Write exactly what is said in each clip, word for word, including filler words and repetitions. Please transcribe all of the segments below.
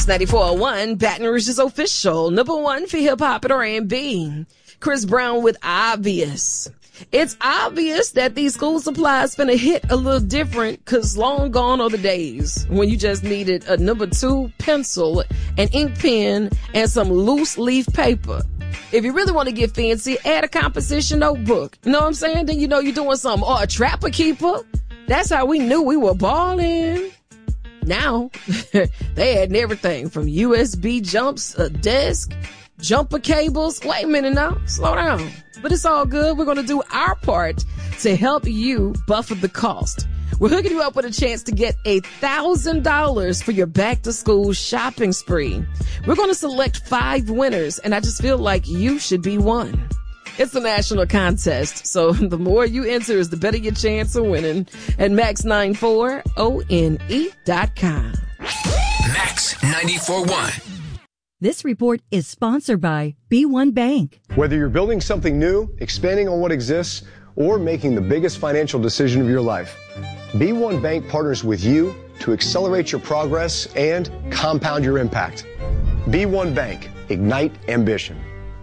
Max ninety-four point one, Baton Rouge's official number one for hip hop and R and B. Chris Brown with Obvious. It's obvious that these school supplies finna hit a little different, cause long gone are the days when you just needed a number two pencil, an ink pen, and some loose leaf paper. If you really want to get fancy, add a composition notebook. You know what I'm saying? Then you know you're doing something. Or a trapper keeper. That's how we knew we were balling. Now, they adding everything from U S B jumps, a desk, jumper cables. Wait a minute now. Slow down. But it's all good. We're going to do our part to help you buffer the cost. We're hooking you up with a chance to get one thousand dollars for your back-to-school shopping spree. We're going to select five winners, and I just feel like you should be one. It's a national contest, so the more you enter is the better your chance of winning at max ninety-four one dot com. Max ninety-four point one. This report is sponsored by B one Bank. Whether you're building something new, expanding on what exists, or making the biggest financial decision of your life, B one Bank partners with you to accelerate your progress and compound your impact. B one Bank, ignite ambition.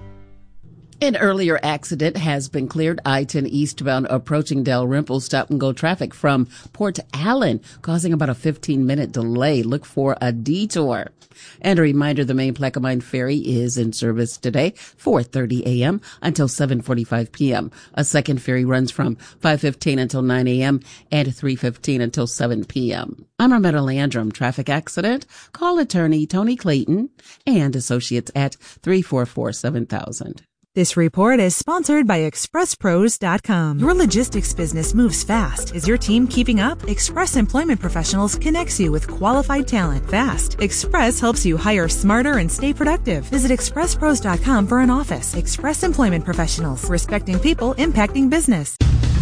An earlier accident has been cleared. I ten eastbound approaching Dalrymple. Stop and go traffic from Port Allen, causing about a fifteen minute delay. Look for a detour. And a reminder, the main Plaquemine Ferry is in service today, four thirty a.m. until seven forty-five p.m. A second ferry runs from five fifteen until nine a.m. and three fifteen until seven p.m. I'm Armetta Landrum. Traffic accident? Call attorney Tony Clayton and associates at three four four, seven thousand. This report is sponsored by Express Pros dot com. Your logistics business moves fast. Is your team keeping up? Express Employment Professionals connects you with qualified talent fast. Express helps you hire smarter and stay productive. Visit Express Pros dot com for an office. Express Employment Professionals, respecting people, impacting business.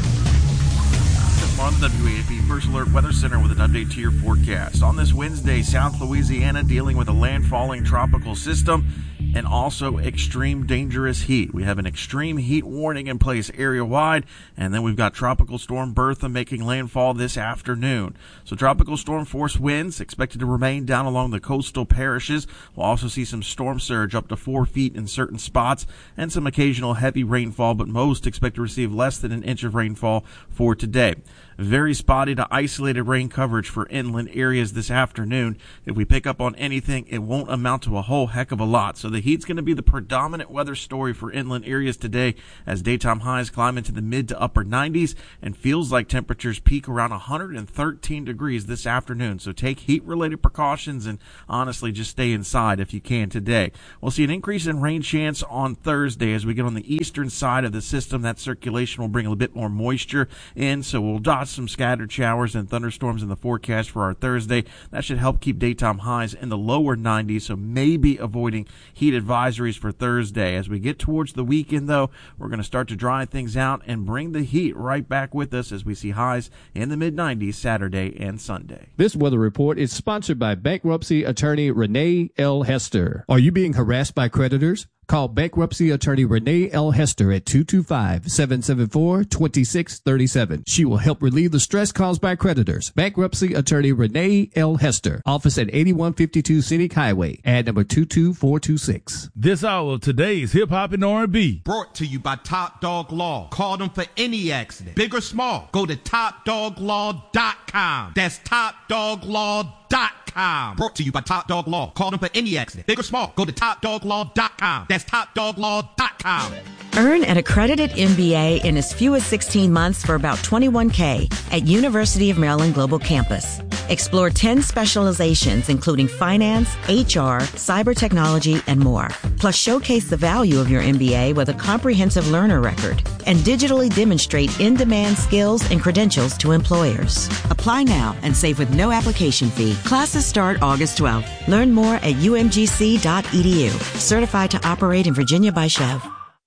On the W A P First Alert Weather Center with an update to your forecast. On this Wednesday, South Louisiana dealing with a landfalling tropical system and also extreme dangerous heat. We have an extreme heat warning in place area-wide, and then we've got Tropical Storm Bertha making landfall this afternoon. So tropical storm force winds expected to remain down along the coastal parishes. We'll also see some storm surge up to four feet in certain spots and some occasional heavy rainfall, but most expect to receive less than an inch of rainfall for today. Very spotty to isolated rain coverage for inland areas this afternoon. If we pick up on anything, it won't amount to a whole heck of a lot. So the heat's going to be the predominant weather story for inland areas today as daytime highs climb into the mid to upper nineties and feels like temperatures peak around one hundred thirteen degrees this afternoon. So take heat-related precautions and honestly just stay inside if you can today. We'll see an increase in rain chance on Thursday as we get on the eastern side of the system. That circulation will bring a little bit more moisture in, so we'll dodge some scattered showers and thunderstorms in the forecast for our Thursday. That should help keep daytime highs in the lower nineties, so maybe avoiding heat advisories for Thursday. As we get towards the weekend, though, we're going to start to dry things out and bring the heat right back with us as we see highs in the mid nineties Saturday and Sunday. This weather report is sponsored by bankruptcy attorney Renee L. Hester. Are you being harassed by creditors? Call bankruptcy attorney Renee L. Hester at two two five, seven seven four, two six three seven. She will help relieve the stress caused by creditors. Bankruptcy attorney Renee L. Hester. Office at eighty-one fifty-two Scenic Highway. Ad number two two four two six. This hour of today's Hip Hop and R and B. Brought to you by Top Dog Law. Call them for any accident, big or small. Go to top dog law dot com. That's top dog law dot com. Brought to you by Top Dog Law. Call them for any accident, big or small. Go to top dog law dot com. That's top dog law dot com. Earn an accredited M B A in as few as sixteen months for about twenty-one thousand dollars at University of Maryland Global Campus. Explore ten specializations, including finance, H R, cyber technology, and more. Plus, showcase the value of your M B A with a comprehensive learner record and digitally demonstrate in-demand skills and credentials to employers. Apply now and save with no application fee. Classes start August twelfth. Learn more at u m g c dot e d u. Certified to operate in Virginia by Chev.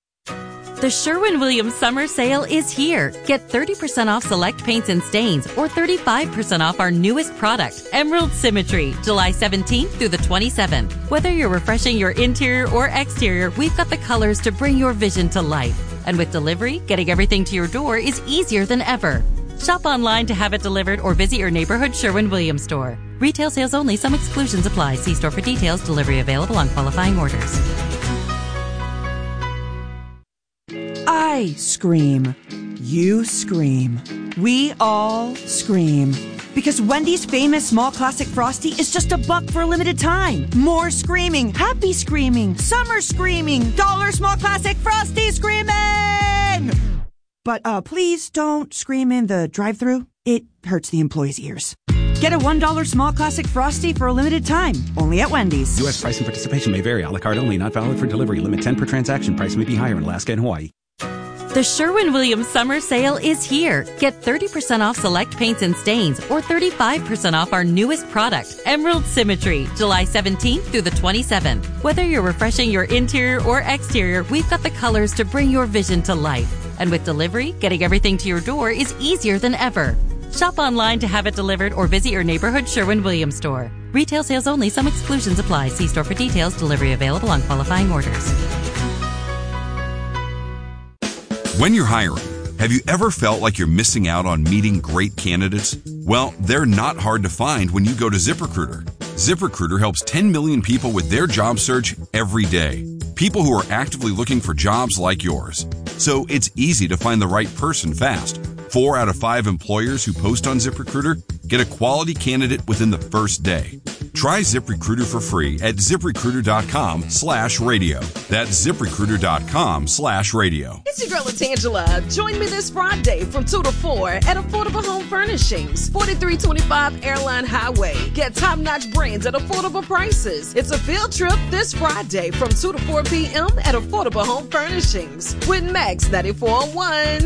The Sherwin-Williams Summer Sale is here. Get thirty percent off select paints and stains or thirty-five percent off our newest product, Emerald Symmetry, July seventeenth through the twenty-seventh. Whether you're refreshing your interior or exterior, we've got the colors to bring your vision to life. And with delivery, getting everything to your door is easier than ever. Shop online to have it delivered or visit your neighborhood Sherwin-Williams store. Retail sales only. Some exclusions apply. See store for details. Delivery available on qualifying orders. I scream. You scream. We all scream. Because Wendy's famous small classic Frosty is just a buck for a limited time. More screaming, happy screaming, summer screaming, dollar small classic Frosty screaming! But uh, please don't scream in the drive-thru. It hurts the employees' ears. Get a one dollar small classic Frosty for a limited time, only at Wendy's. U S price and participation may vary. A la carte only, not valid for delivery. Limit ten per transaction. Price may be higher in Alaska and Hawaii. The Sherwin-Williams Summer Sale is here. Get thirty percent off select paints and stains or thirty-five percent off our newest product, Emerald Symmetry, July seventeenth through the twenty-seventh. Whether you're refreshing your interior or exterior, we've got the colors to bring your vision to life. And with delivery, getting everything to your door is easier than ever. Shop online to have it delivered or visit your neighborhood Sherwin-Williams store. Retail sales only. Some exclusions apply. See store for details. Delivery available on qualifying orders. When you're hiring, have you ever felt like you're missing out on meeting great candidates? Well, they're not hard to find when you go to ZipRecruiter. ZipRecruiter helps ten million people with their job search every day. People who are actively looking for jobs like yours. So it's easy to find the right person fast. Four out of five employers who post on ZipRecruiter get a quality candidate within the first day. Try ZipRecruiter for free at ZipRecruiter.com slash radio. That's ZipRecruiter.com slash radio. It's your girl, Tangela. Join me this Friday from two to four at Affordable Home Furnishings, forty-three twenty-five Airline Highway. Get top-notch brands at affordable prices. It's a field trip this Friday from two to four p.m. at Affordable Home Furnishings with Max ninety-four point one.